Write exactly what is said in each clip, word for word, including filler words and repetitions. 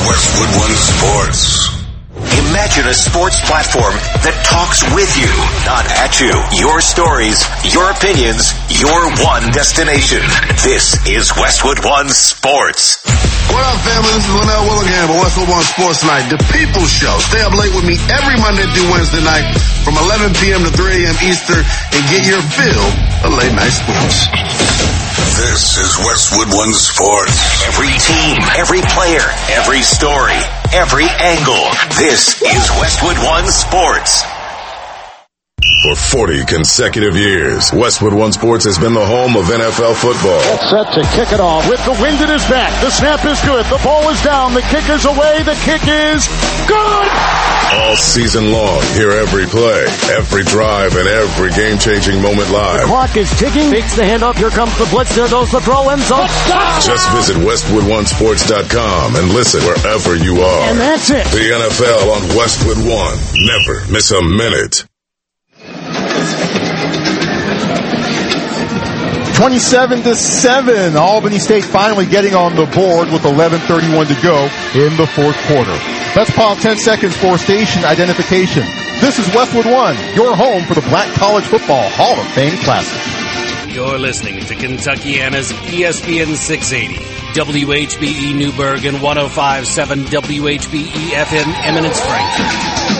Westwood One Sports. Imagine a sports platform that talks with you, not at you. Your stories, your opinions, your one destination. This is Westwood One Sports. What up, family? This is Linnell Willingham for Westwood One Sports Night, the People's Show. Stay up late with me every Monday through Wednesday night from eleven p.m. to three a.m. Eastern and get your fill of late night sports. This is Westwood One Sports. Every team, every player, every story, every angle. This is Westwood One Sports. For forty consecutive years, Westwood One Sports has been the home of N F L football. It's set to kick it off with the wind at his back. The snap is good. The ball is down. The kick is away. The kick is good. All season long, hear every play, every drive, and every game-changing moment live. The clock is ticking. Fakes the handoff. Here comes the blitz. There goes the throw. End zone. Just visit Westwood One Sports dot com and listen wherever you are. And that's it. The N F L on Westwood One. Never miss a minute. twenty-seven to seven. Albany State finally getting on the board with eleven thirty-one to go in the fourth quarter. Let's pause ten seconds for station identification. This is Westwood One, your home for the Black College Football Hall of Fame Classic. You're listening to Kentuckiana's E S P N six eighty, W H B E Newburgh, and one oh five point seven W H B E F M Eminence Frankfurt.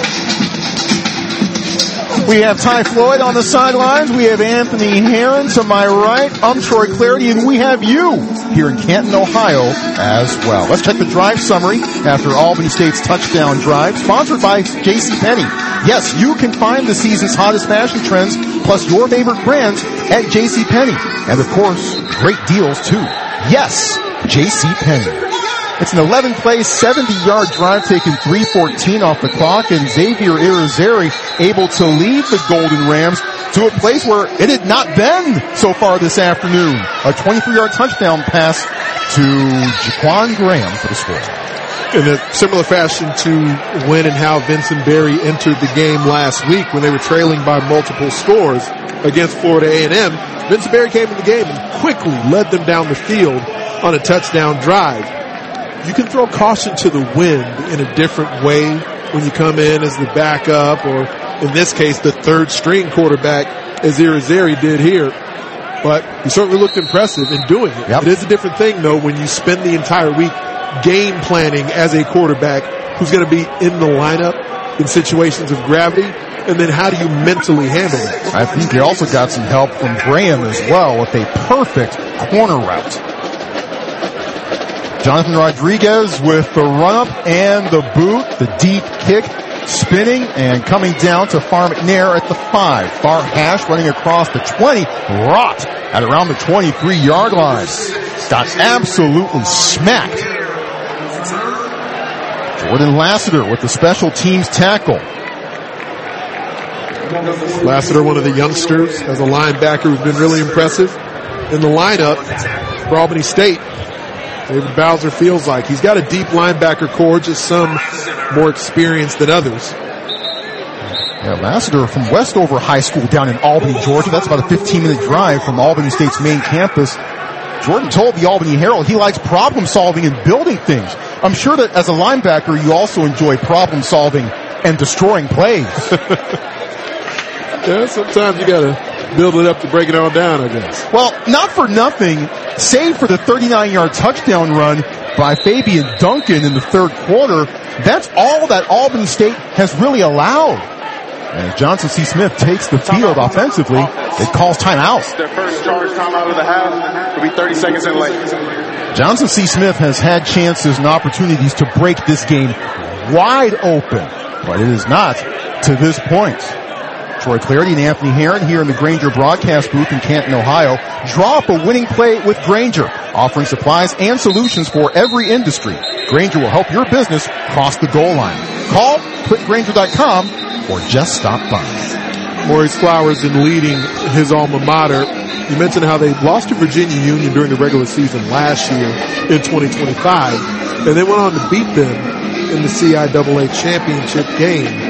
We have Ty Floyd on the sidelines. We have Anthony Herron to my right. I'm Troy Clarity, and we have you here in Canton, Ohio as well. Let's check the drive summary after Albany State's touchdown drive, sponsored by JCPenney. Yes, you can find the season's hottest fashion trends, plus your favorite brands at JCPenney. And of course, great deals too. Yes, JCPenney. It's an eleven-play, seventy-yard drive, taking three fourteen off the clock, and Xavier Irizarry able to lead the Golden Rams to a place where it had not been so far this afternoon. A twenty-three-yard touchdown pass to Jaquan Graham for the score. In a similar fashion to when and how Vincent Berry entered the game last week when they were trailing by multiple scores against Florida A and M, Vincent Berry came in the game and quickly led them down the field on a touchdown drive. You can throw caution to the wind in a different way when you come in as the backup, or in this case, the third string quarterback, as Irizarry did here. But he certainly looked impressive in doing it. Yep. It is a different thing, though, when you spend the entire week game planning as a quarterback who's going to be in the lineup in situations of gravity, and then how do you mentally handle it? I think they also got some help from Graham as well with a perfect corner route. Jonathan Rodriguez with the run-up and the boot, the deep kick, spinning and coming down to Far McNair at the five. Far hash running across the twenty, Rott at around the twenty-three-yard line. Got absolutely smacked. Jordan Lassiter with the special teams tackle. Lassiter, one of the youngsters, as a linebacker who's been really impressive in the lineup for Albany State. David Bowser feels like he's got a deep linebacker core, just some more experienced than others. Yeah, Lassiter from Westover High School down in Albany, Georgia. That's about a fifteen-minute drive from Albany State's main campus. Jordan told the Albany Herald he likes problem solving and building things. I'm sure that as a linebacker, you also enjoy problem solving and destroying plays. Yeah, sometimes you gotta build it up to break it all down, I guess. Well, not for nothing, save for the thirty-nine-yard touchdown run by Fabian Duncan in the third quarter, that's all that Albany State has really allowed. And as Johnson C. Smith takes the field offensively, it calls timeout. Their first charge timeout of the half will be thirty seconds in late. Johnson C. Smith has had chances and opportunities to break this game wide open, but it is not to this point. Troy Clarity and Anthony Herron here in the Grainger broadcast booth in Canton, Ohio. Draw up a winning play with Grainger, offering supplies and solutions for every industry. Grainger will help your business cross the goal line. Call click grainger dot com or just stop by. Maurice Flowers in leading his alma mater. You mentioned how they lost to Virginia Union during the regular season last year in twenty twenty-five, and they went on to beat them in the C I A A championship game.